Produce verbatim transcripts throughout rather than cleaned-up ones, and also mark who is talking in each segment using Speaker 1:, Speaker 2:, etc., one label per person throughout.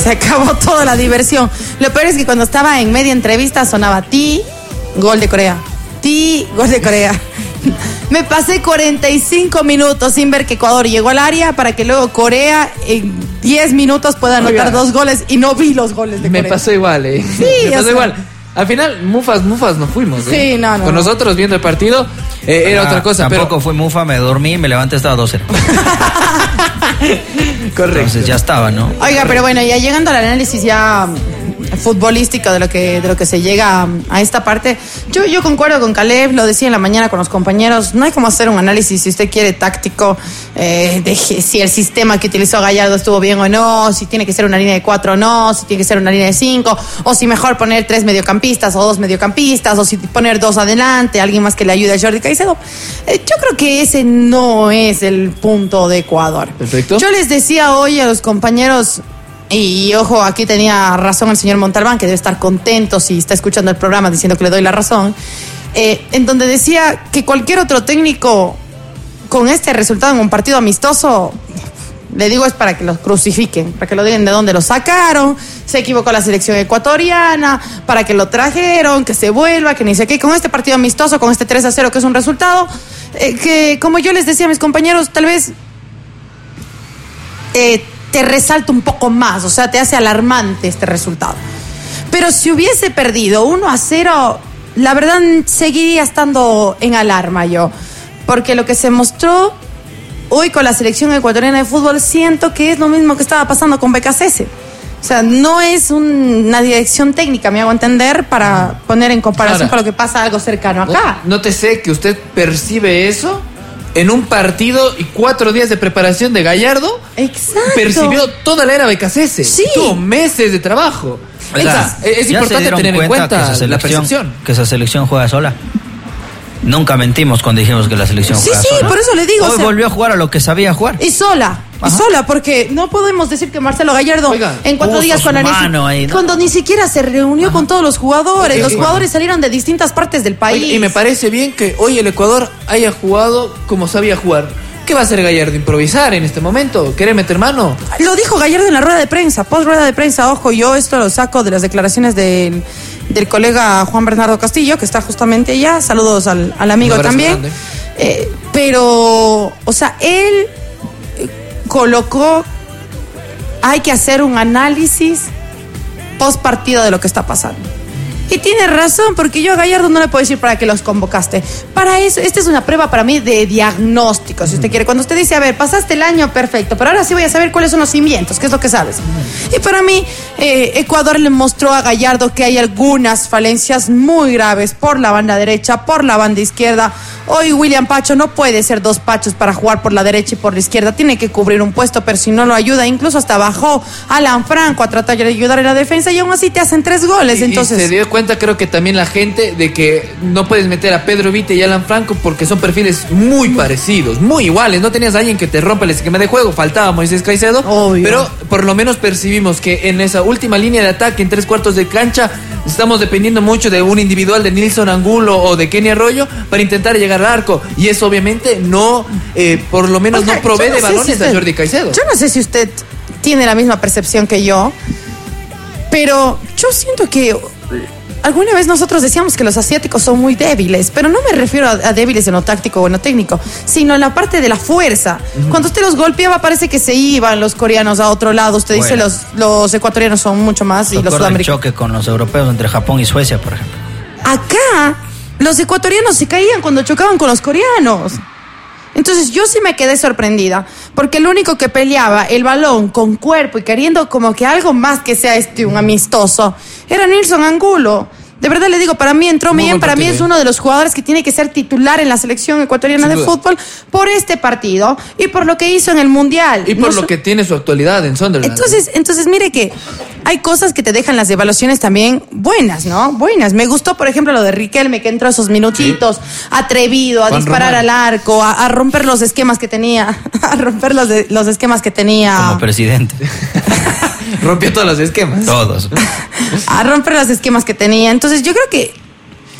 Speaker 1: Se acabó toda la diversión. Lo peor es que cuando estaba en media entrevista sonaba ti, gol de Corea. Ti, gol de Corea. Me pasé cuarenta y cinco minutos sin ver que Ecuador llegó al área para que luego Corea en diez minutos pueda anotar Oiga, dos goles y no vi los goles de
Speaker 2: me
Speaker 1: Corea.
Speaker 2: Me pasó igual, ¿eh?
Speaker 1: Sí,
Speaker 2: me pasó
Speaker 1: sea,
Speaker 2: igual. Al final, mufas, mufas no fuimos, ¿eh?
Speaker 1: Sí, no, no.
Speaker 2: Con
Speaker 1: no.
Speaker 2: nosotros viendo el partido eh, era
Speaker 3: ah,
Speaker 2: otra cosa.
Speaker 3: Tampoco
Speaker 2: pero...
Speaker 3: fue mufa, me dormí, me levanté, estaba dos cero.
Speaker 2: Correcto.
Speaker 3: Entonces ya estaba, ¿no?
Speaker 1: Oiga, pero bueno, ya llegando al análisis ya futbolístico de lo que de lo que se llega a, a esta parte, yo yo concuerdo con Caleb, lo decía en la mañana con los compañeros, no hay como hacer un análisis si usted quiere táctico eh, de si el sistema que utilizó Gallardo estuvo bien o no, si tiene que ser una línea de cuatro o no, si tiene que ser una línea de cinco, o si mejor poner tres mediocampistas o dos mediocampistas, o si poner dos adelante, alguien más que le ayude a Jordi Caicedo. Eh, yo creo que ese no es el punto de Ecuador.
Speaker 2: Perfecto.
Speaker 1: Yo les decía hoy a los compañeros, y ojo, aquí tenía razón el señor Montalbán, que debe estar contento si está escuchando el programa diciendo que le doy la razón, eh, en donde decía que cualquier otro técnico con este resultado en un partido amistoso, le digo es para que los crucifiquen, para que lo digan de dónde lo sacaron, se equivocó la selección ecuatoriana, para que lo trajeron, que se vuelva, que ni sé qué, con este partido amistoso, con este tres a cero que es un resultado, eh, que como yo les decía a mis compañeros, tal vez... Eh, te resalta un poco más, o sea, te hace alarmante este resultado. Pero si hubiese perdido uno a cero, la verdad seguiría estando en alarma yo, porque lo que se mostró hoy con la selección ecuatoriana de fútbol, siento que es lo mismo que estaba pasando con B K C S. O sea, no es un, una dirección técnica, me hago entender, para poner en comparación Ahora, con lo que pasa algo cercano acá.
Speaker 2: No, no te sé que usted percibe eso en un partido y cuatro días de preparación de Gallardo.
Speaker 1: Exacto.
Speaker 2: Percibió toda la era B K C S.
Speaker 1: Sí.
Speaker 2: Tuvo meses de trabajo.
Speaker 3: O sea,
Speaker 2: es, es importante tener en cuenta que la percepción.
Speaker 3: Que esa selección juega sola. Nunca mentimos cuando dijimos que la selección
Speaker 1: sí,
Speaker 3: juega
Speaker 1: sí,
Speaker 3: sola.
Speaker 1: Sí, por eso le digo.
Speaker 3: Hoy
Speaker 1: o sea,
Speaker 3: volvió a jugar a lo que sabía jugar.
Speaker 1: Y sola. Ajá. Y sola, porque no podemos decir que Marcelo Gallardo
Speaker 2: Oiga,
Speaker 1: en cuatro días con la
Speaker 3: ahí, ¿no?
Speaker 1: cuando ni siquiera se reunió Ajá. con todos los jugadores.
Speaker 2: Oye,
Speaker 1: los
Speaker 2: bueno.
Speaker 1: jugadores salieron de distintas partes del país.
Speaker 2: Oye, y me parece bien que hoy el Ecuador haya jugado como sabía jugar. ¿Qué va a hacer Gallardo? ¿Improvisar en este momento? ¿Quiere meter mano?
Speaker 1: Lo dijo Gallardo en la rueda de prensa, post rueda de prensa. Ojo, yo esto lo saco de las declaraciones del, del colega Juan Bernardo Castillo, que está justamente allá. Saludos al, al amigo también. Eh, pero, o sea, él colocó, hay que hacer un análisis post partido de lo que está pasando. Y tiene razón, porque yo a Gallardo no le puedo decir para qué los convocaste. Para eso, esta es una prueba para mí de diagnóstico, si usted quiere. Cuando usted dice, a ver, pasaste el año, perfecto, pero ahora sí voy a saber cuáles son los cimientos, qué es lo que sabes. Y para mí, eh, Ecuador le mostró a Gallardo que hay algunas falencias muy graves por la banda derecha, por la banda izquierda. Hoy William Pacho no puede ser dos Pachos para jugar por la derecha y por la izquierda. Tiene que cubrir un puesto, pero si no lo ayuda, incluso hasta bajó Alan Franco a tratar de ayudar en la defensa y aún así te hacen tres goles.
Speaker 2: Y,
Speaker 1: entonces...
Speaker 2: y se dio cuenta, creo que también la gente, de que no puedes meter a Pedro Vite y Alan Franco porque son perfiles muy parecidos, muy iguales. No tenías a alguien que te rompa el esquema de juego. Faltaba Moisés Caicedo, Obvio. Pero por lo menos percibimos que en esa última línea de ataque, en tres cuartos de cancha, estamos dependiendo mucho de un individual de Nilson Angulo o de Kenny Arroyo para intentar llegar al arco. Y eso obviamente no, eh, por lo menos Oiga, no provee no de balones si usted, a Jordi Caicedo.
Speaker 1: Yo no sé si usted tiene la misma percepción que yo, pero yo siento que alguna vez nosotros decíamos que los asiáticos son muy débiles, pero no me refiero a, a débiles en lo táctico o en lo técnico, sino en la parte de la fuerza. Uh-huh. Cuando usted los golpeaba parece que se iban los coreanos a otro lado. Usted bueno. dice los, los ecuatorianos son mucho más y los sudamericanos.
Speaker 3: El choque con los europeos entre Japón y Suecia, por ejemplo.
Speaker 1: Acá los ecuatorianos se caían cuando chocaban con los coreanos. Entonces yo sí me quedé sorprendida, porque el único que peleaba el balón con cuerpo y queriendo como que algo más que sea este un amistoso era Nilson Angulo. De verdad le digo, para mí entró muy bien, para mí es uno de los jugadores que tiene que ser titular en la selección ecuatoriana de fútbol por este partido y por lo que hizo en el Mundial.
Speaker 2: Y por no lo so- que tiene su actualidad en Sunderland.
Speaker 1: Entonces, entonces mire que hay cosas que te dejan las evaluaciones también buenas, ¿no? Buenas. Me gustó, por ejemplo, lo de Riquelme, que entró esos minutitos, sí. atrevido, a Juan disparar Román. al arco, a, a romper los esquemas que tenía, a romper los, de, los esquemas que tenía.
Speaker 3: Como presidente.
Speaker 2: Rompió todos los esquemas.
Speaker 3: Todos.
Speaker 1: A romper los esquemas que tenía. Entonces yo creo que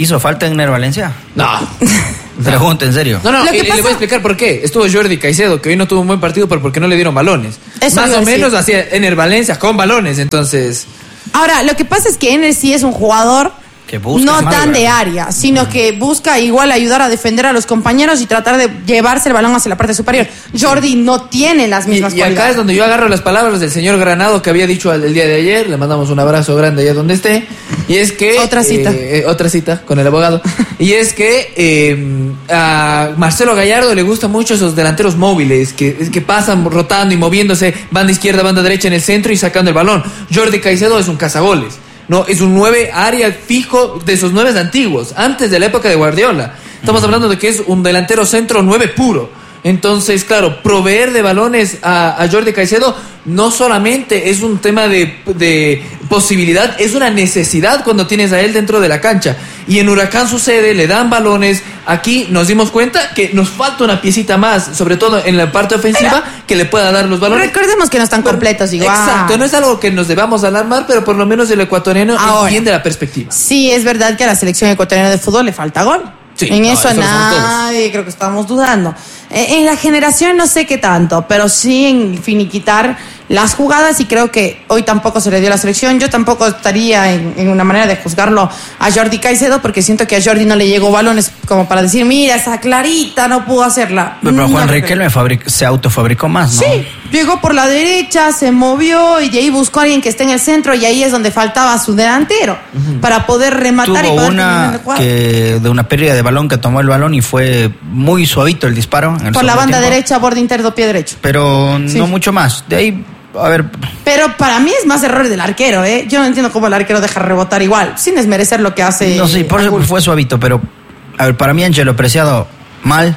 Speaker 3: ¿Hizo falta en Ener Valencia?
Speaker 2: No.
Speaker 3: Pregunta, en serio.
Speaker 2: No, no, y, pasa... le voy a explicar por qué. Estuvo Jordi Caicedo, que hoy no tuvo un buen partido, pero porque no le dieron balones. Eso Más o menos hacía Ener Valencia con balones, entonces...
Speaker 1: Ahora, lo que pasa es que Ener sí es un jugador... Que busca, no tan de área, sino que busca igual ayudar a defender a los compañeros y tratar de llevarse el balón hacia la parte superior. Jordi no tiene las mismas
Speaker 2: y, y acá es donde yo agarro las palabras del señor Granado que había dicho el, el día de ayer. Le mandamos un abrazo grande allá donde esté. Y es que...
Speaker 1: Otra cita.
Speaker 2: Eh, otra cita con el abogado. Y es que eh, a Marcelo Gallardo le gustan mucho esos delanteros móviles que, que pasan rotando y moviéndose banda izquierda, banda derecha en el centro y sacando el balón. Jordi Caicedo es un cazagoles. No, es un nueve área fijo de esos nueve antiguos, antes de la época de Guardiola. Estamos hablando de que es un delantero centro nueve puro. Entonces, claro, proveer de balones a, a Jordi Caicedo no solamente es un tema de, de posibilidad, es una necesidad cuando tienes a él dentro de la cancha. Y en Huracán sucede, le dan balones. Aquí nos dimos cuenta que nos falta una piecita más, sobre todo en la parte ofensiva, pero, que le pueda dar los balones.
Speaker 1: Recordemos que no están completos igual.
Speaker 2: Exacto, no es algo que nos debamos alarmar, pero por lo menos el ecuatoriano Ahora, entiende la perspectiva.
Speaker 1: Sí, es verdad que a la selección ecuatoriana de fútbol le falta gol. Sí, en no, eso, eso nadie creo que estamos dudando. En la generación no sé qué tanto, pero sí en finiquitar las jugadas, y creo que hoy tampoco se le dio a la selección. Yo tampoco estaría en, en una manera de juzgarlo a Jordi Caicedo, porque siento que a Jordi no le llegó balones como para decir, mira, esa clarita no pudo hacerla.
Speaker 3: Pero, pero Juan
Speaker 1: no,
Speaker 3: Riquelme fabric- se autofabricó más, ¿no?
Speaker 1: Sí, llegó por la derecha, se movió y de ahí buscó a alguien que esté en el centro, y ahí es donde faltaba su delantero uh-huh. para poder rematar.
Speaker 3: Tuvo
Speaker 1: y poder
Speaker 3: una que de una pérdida de balón, que tomó el balón y fue muy suavito el disparo. En el
Speaker 1: por la banda
Speaker 3: tiempo.
Speaker 1: derecha, borde interno, pie derecho.
Speaker 3: Pero sí. no mucho más. De ahí, a ver.
Speaker 1: Pero para mí es más error del arquero, ¿eh? Yo no entiendo cómo el arquero deja rebotar igual, sin desmerecer lo que hace.
Speaker 3: No, sí, por eso fue suavito, pero a ver, para mí Ángelo Preciado mal,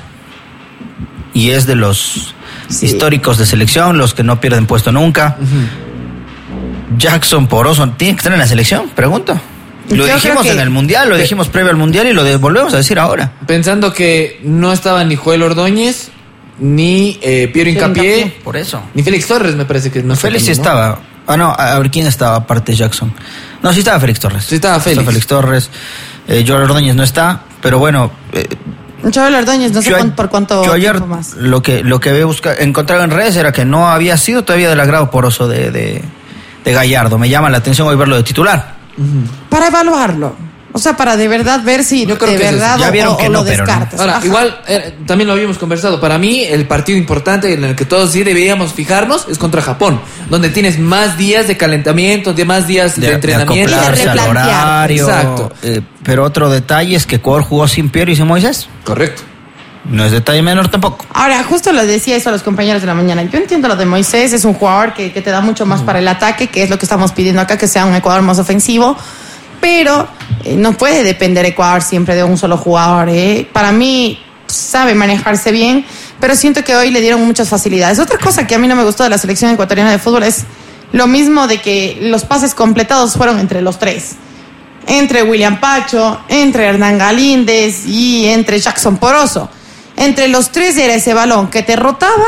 Speaker 3: y es de los sí. históricos de selección, los que no pierden puesto nunca. Uh-huh. Jackson Poroso, ¿tiene que estar en la selección? Pregunto. Lo Yo dijimos que... en el Mundial, lo dijimos previo al Mundial y lo volvemos a decir ahora.
Speaker 2: Pensando que no estaba ni Joel Ordóñez, ni eh, Piero Hincapié, Hincapié,
Speaker 3: por eso.
Speaker 2: Ni Félix Torres, me parece que no.
Speaker 3: Félix sí estaba. Ah, no, a ver quién estaba aparte de Jackson. No, sí estaba Félix Torres.
Speaker 2: Sí estaba Félix.
Speaker 3: Estaba Félix Torres. Eh, Joel Ordóñez no está, pero bueno. Eh,
Speaker 1: Joel Ordóñez, no sé
Speaker 3: yo,
Speaker 1: cuánto, por cuánto
Speaker 3: yo ayer
Speaker 1: tiempo más.
Speaker 3: Lo que, lo que había buscado, encontrado en redes era que no había sido todavía del agrado Poroso de, de, de Gallardo. Me llama la atención hoy verlo de titular.
Speaker 1: Uh-huh. Para evaluarlo, o sea, para de verdad ver si
Speaker 2: Yo creo
Speaker 1: de
Speaker 2: que
Speaker 1: verdad
Speaker 3: ya vieron
Speaker 1: o,
Speaker 3: que
Speaker 1: o
Speaker 3: no,
Speaker 1: lo
Speaker 3: pero
Speaker 1: descartas.
Speaker 3: No.
Speaker 2: Ahora, Ajá. igual eh, también lo habíamos conversado. Para mí el partido importante en el que todos sí deberíamos fijarnos es contra Japón, donde tienes más días de calentamiento, de más días de, de entrenamiento,
Speaker 3: de acoplarse al horario.
Speaker 2: Exacto.
Speaker 3: Eh, pero otro detalle es que Ecuador jugó sin Piero y sin Moisés.
Speaker 2: Correcto.
Speaker 3: No es detalle menor tampoco.
Speaker 1: Ahora, justo lo decía eso a los compañeros de la mañana. Yo entiendo lo de Moisés, es un jugador que, que te da mucho más mm. para el ataque, que es lo que estamos pidiendo acá, que sea un Ecuador más ofensivo. Pero eh, no puede depender Ecuador siempre de un solo jugador. ¿eh? Para mí sabe manejarse bien, pero siento que hoy le dieron muchas facilidades. Otra cosa que a mí no me gustó de la selección ecuatoriana de fútbol es lo mismo de que los pases completados fueron entre los tres. Entre William Pacho, entre Hernán Galíndez y entre Jackson Poroso. Entre los tres era ese balón que te rotaba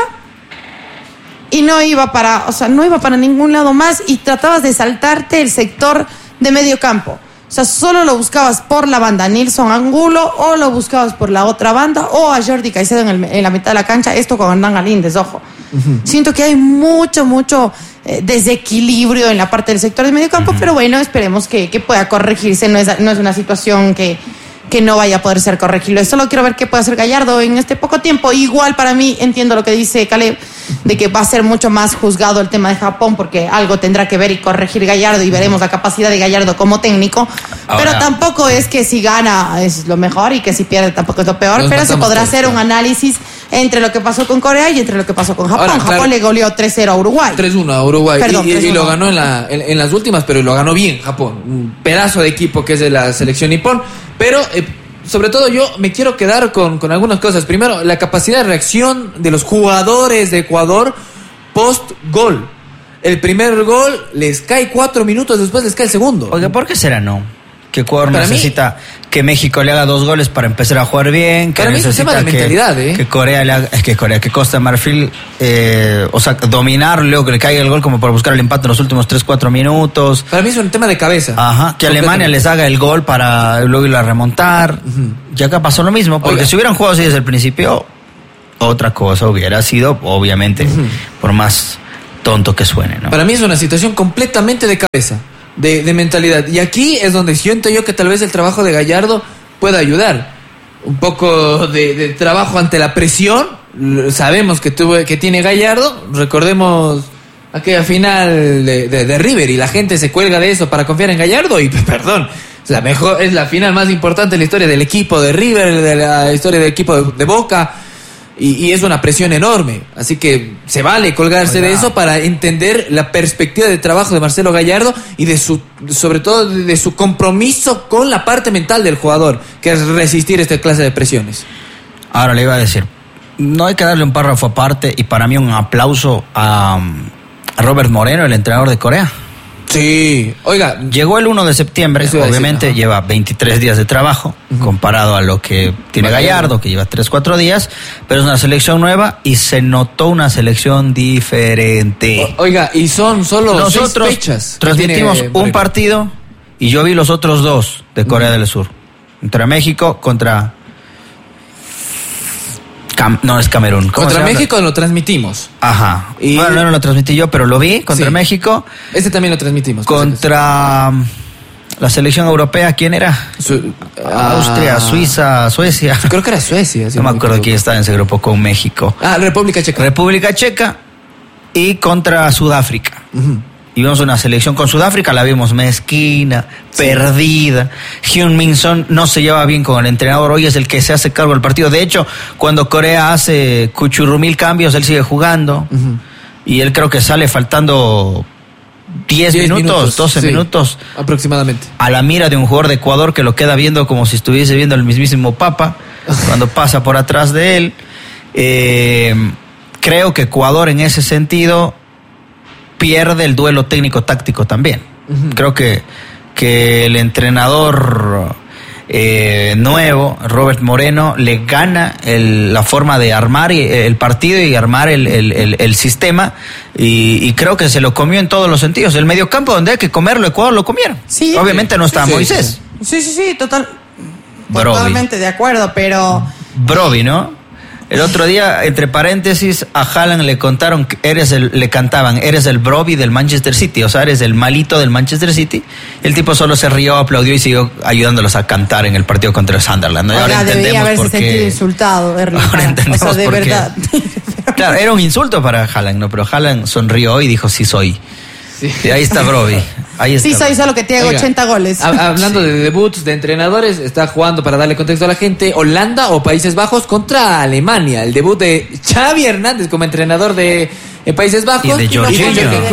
Speaker 1: y no iba para, o sea, no iba para ningún lado más, y tratabas de saltarte el sector de medio campo. O sea, solo lo buscabas por la banda Nilson Angulo, o lo buscabas por la otra banda, o a Jordi Caicedo en, el, en la mitad de la cancha. Esto con Hernán Galíndez, ojo. Uh-huh. Siento que hay mucho, mucho eh, desequilibrio en la parte del sector de medio campo, uh-huh. pero bueno, esperemos que, que pueda corregirse. No es, no es una situación que... que no vaya a poder ser corregible. Solo quiero ver qué puede hacer Gallardo en este poco tiempo. Igual para mí, entiendo lo que dice Caleb, de que va a ser mucho más juzgado el tema de Japón, porque algo tendrá que ver y corregir Gallardo, y veremos la capacidad de Gallardo como técnico. Ahora, pero tampoco es que si gana es lo mejor y que si pierde tampoco es lo peor, pero se podrá hacer un análisis entre lo que pasó con Corea y entre lo que pasó con Japón. Ahora, Japón claro, le goleó tres cero a Uruguay.
Speaker 2: tres uno a Uruguay. Perdón, y, y lo ganó en, la, en, en las últimas, pero lo ganó bien Japón. Un pedazo de equipo que es de la selección nipón. Pero, eh, sobre todo, yo me quiero quedar con, con algunas cosas. Primero, la capacidad de reacción de los jugadores de Ecuador post-gol. El primer gol les cae cuatro minutos después, les cae el segundo.
Speaker 3: Oiga, ¿por qué será no? Que Ecuador Para necesita mí, que México le haga dos goles para empezar a jugar bien, que
Speaker 2: para mí necesita es un tema de
Speaker 3: que,
Speaker 2: mentalidad, ¿eh?
Speaker 3: que Corea le haga, es que Corea, que Costa de Marfil, eh, o sea, dominar, luego que le caiga el gol como para buscar el empate en los últimos tres, cuatro minutos.
Speaker 2: Para mí es un tema de cabeza.
Speaker 3: Ajá, que Alemania les haga el gol para luego ir a remontar. Uh-huh. Y acá pasó lo mismo, porque Oiga. si hubieran jugado así desde el principio, otra cosa hubiera sido, obviamente, uh-huh. por más tonto que suene, ¿no?
Speaker 2: Para mí es una situación completamente de cabeza. De, de mentalidad. Y aquí es donde siento yo que tal vez el trabajo de Gallardo pueda ayudar. Un poco de, de trabajo ante la presión. Sabemos que tuvo, que tiene Gallardo. Recordemos aquella final de, de, de River y la gente se cuelga de eso para confiar en Gallardo. Y perdón, es la, mejor, es la final más importante de la historia del equipo de River, de la historia del equipo de, de Boca. Y, y es una presión enorme, así que se vale colgarse Oiga. de eso para entender la perspectiva de trabajo de Marcelo Gallardo y de su, sobre todo de su compromiso con la parte mental del jugador, que es resistir esta clase de presiones.
Speaker 3: Ahora le iba a decir, no hay que darle un párrafo aparte y para mí un aplauso a, a Robert Moreno, el entrenador de Corea.
Speaker 2: Sí, oiga.
Speaker 3: Llegó el uno de septiembre, obviamente decir, lleva veintitrés días de trabajo, uh-huh. comparado a lo que tiene Gallardo, que lleva tres, cuatro días, pero es una selección nueva y se notó una selección diferente.
Speaker 2: O, oiga, y son solo
Speaker 3: Nosotros
Speaker 2: seis fechas.
Speaker 3: Transmitimos un partido y yo vi los otros dos de Corea uh-huh. del Sur. Contra México, contra... Cam... No, es Camerún.
Speaker 2: Contra México lo transmitimos.
Speaker 3: Ajá. Y... Bueno, no lo transmití yo, pero lo vi contra sí. México.
Speaker 2: Este también lo transmitimos.
Speaker 3: Contra la selección europea, ¿quién era? Su... Austria, ah... Suiza, Suecia.
Speaker 2: Creo que era Suecia.
Speaker 3: No me acuerdo quién estaba en ese grupo con México.
Speaker 2: Ah, República Checa.
Speaker 3: República Checa y contra Sudáfrica. Uh-huh. Y vimos una selección con Sudáfrica, la vimos mezquina, sí. perdida. Heung-min Son no se lleva bien con el entrenador, hoy es el que se hace cargo del partido. De hecho, cuando Corea hace cuchurrumil cambios, él sigue jugando. Uh-huh. Y él creo que sale faltando diez minutos, minutos, doce sí, minutos.
Speaker 2: Aproximadamente.
Speaker 3: A la mira de un jugador de Ecuador que lo queda viendo como si estuviese viendo el mismísimo Papa, cuando pasa por atrás de él. Eh, creo que Ecuador en ese sentido... pierde el duelo técnico-táctico también. Uh-huh. Creo que, que el entrenador eh, nuevo, Robert Moreno, le gana el, la forma de armar el partido y armar el, el, el, el sistema y, y creo que se lo comió en todos los sentidos. El mediocampo donde hay que comerlo, Ecuador lo comieron. Sí, obviamente sí, no está sí, Moisés.
Speaker 1: Sí, sí, sí, total, totalmente de acuerdo, pero...
Speaker 3: Broby, ¿no? El otro día, entre paréntesis, a Haaland le contaron que eres el, le cantaban, eres el Broby del Manchester City, o sea, eres el malito del Manchester City. El tipo solo se rió, aplaudió y siguió ayudándolos a cantar en el partido contra el Sunderland.
Speaker 1: Ahora, ahora debería haberse sentido insultado, Erling.
Speaker 3: Ahora entendemos
Speaker 1: o sea, de
Speaker 3: por
Speaker 1: verdad.
Speaker 3: Qué. Claro, era un insulto para Haaland, ¿no? Pero Haaland sonrió y dijo, sí soy. Sí. Y ahí está Broby. Ahí está
Speaker 1: sí, soy solo que tiene Oiga, ochenta goles.
Speaker 2: Hablando sí. de debuts de entrenadores, está jugando, para darle contexto a la gente, Holanda o Países Bajos contra Alemania. El debut de Xavi Hernández como entrenador de en Países Bajos.
Speaker 3: Y de Jorginho.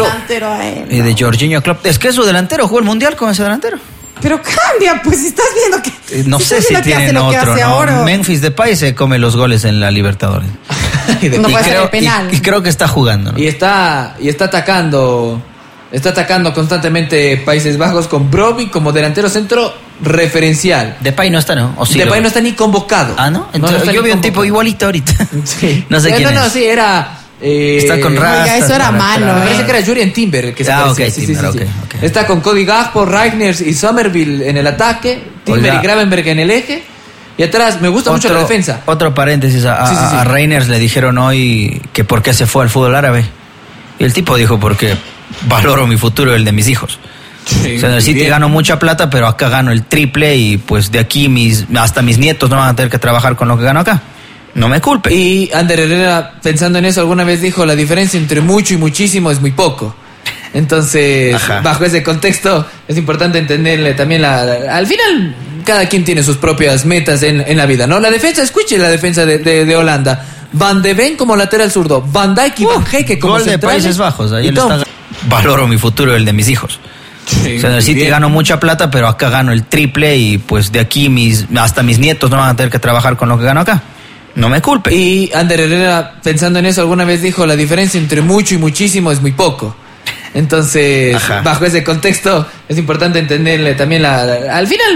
Speaker 3: Y de Jorginho Klopp. Es que es su delantero, jugó el Mundial con ese delantero.
Speaker 1: Pero cambia, pues si estás viendo que...
Speaker 3: No si sé si tienen otro, ¿no? Memphis Depay se come los goles en la Libertadores.
Speaker 1: y de, no
Speaker 3: y
Speaker 1: puede
Speaker 3: creo,
Speaker 1: ser penal.
Speaker 3: Y, y creo que está jugando, ¿no?
Speaker 2: Y está, y está atacando... Está atacando constantemente Países Bajos con Broby como delantero centro referencial.
Speaker 3: Depay no está, ¿no?
Speaker 2: O sí Depay lo... no está ni convocado.
Speaker 3: Ah, ¿no? Entonces, no, no yo vi un tipo igualito ahorita. Sí. No sé
Speaker 2: no,
Speaker 3: quién
Speaker 2: no,
Speaker 3: es.
Speaker 2: No, sí, era... Eh,
Speaker 3: está con rastas.
Speaker 1: Oiga, eso era malo,
Speaker 2: Me
Speaker 1: ¿eh?
Speaker 2: parece que era Julian Timber el que se
Speaker 3: Ah, ok,
Speaker 2: sí,
Speaker 3: Timber,
Speaker 2: sí, sí,
Speaker 3: okay,
Speaker 2: sí.
Speaker 3: okay.
Speaker 2: Está con Cody Gakpo, Reigners y Somerville en el ataque. Timber Oiga. y Gravenberg en el eje. Y atrás, me gusta
Speaker 3: otro,
Speaker 2: mucho la defensa.
Speaker 3: Otro paréntesis, a, sí, sí, sí. a Reigners le dijeron hoy que por qué se fue al fútbol árabe. Y el tipo dijo, porque valoro mi futuro y el de mis hijos. Sí, o sea, en el City bien. Gano mucha plata, pero acá gano el triple y pues de aquí mis hasta mis nietos no van a tener que trabajar con lo que gano acá. No me culpe.
Speaker 2: Y Ander Herrera, pensando en eso, alguna vez dijo, la diferencia entre mucho y muchísimo es muy poco. Entonces, Ajá. bajo ese contexto, es importante entenderle también la, la... Al final, cada quien tiene sus propias metas en, en la vida, ¿no? La defensa, escuche la defensa de, de, de Holanda. Van de Ven como lateral zurdo, Van Dijk y uh, Van Hecke como
Speaker 3: gol de Países Bajos. Ahí él está... Valoro mi futuro y el de mis hijos. Sí, o sea, en el City bien. Gano mucha plata, pero acá gano el triple y pues de aquí mis hasta mis nietos no van a tener que trabajar con lo que gano acá. No me culpe.
Speaker 2: Y Ander Herrera, pensando en eso, alguna vez dijo, la diferencia entre mucho y muchísimo es muy poco. Entonces, Ajá. bajo ese contexto, es importante entenderle también la, la... Al final,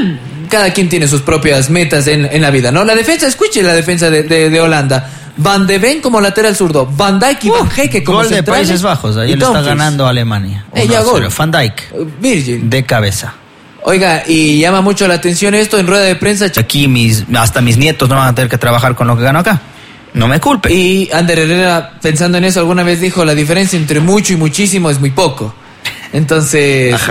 Speaker 2: cada quien tiene sus propias metas en, en la vida, ¿no? La defensa, escuche la defensa de, de, de Holanda. Van de Ven como lateral zurdo, Van Dijk y uh, Van Hecke como
Speaker 3: gol de Países Bajos, ahí le está ganando a Alemania.
Speaker 2: Ella gol.
Speaker 3: Van Dijk,
Speaker 2: uh, Virgil.
Speaker 3: de cabeza.
Speaker 2: Oiga, y llama mucho la atención esto en rueda de prensa.
Speaker 3: Aquí mis, hasta mis nietos no van a tener que trabajar con lo que gano acá. No me culpe.
Speaker 2: Y Ander Herrera, pensando en eso, alguna vez dijo, la diferencia entre mucho y muchísimo es muy poco. Entonces... Ajá.